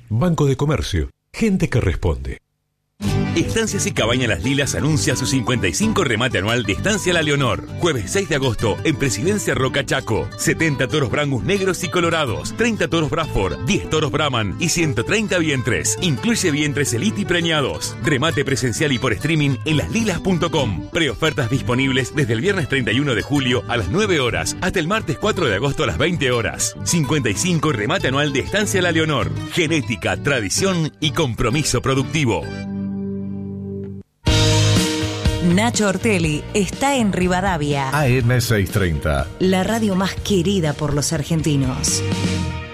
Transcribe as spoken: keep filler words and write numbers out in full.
Banco de Comercio. Gente que responde. Estancias y Cabañas Las Lilas anuncia su cincuenta y cinco remate anual de Estancia La Leonor. Jueves seis de agosto en Presidencia Roca Chaco. setenta toros Brangus negros y colorados, treinta toros Bradford, diez toros Brahman y ciento treinta vientres. Incluye vientres Elite y preñados. Remate presencial y por streaming en las lilas punto com. Preofertas disponibles desde el viernes treinta y uno de julio a las nueve horas hasta el martes cuatro de agosto a las veinte horas. cincuenta y cinco remate anual de Estancia La Leonor. Genética, tradición y compromiso productivo. Nacho Ortelli está en Rivadavia. A M seiscientos treinta. La radio más querida por los argentinos.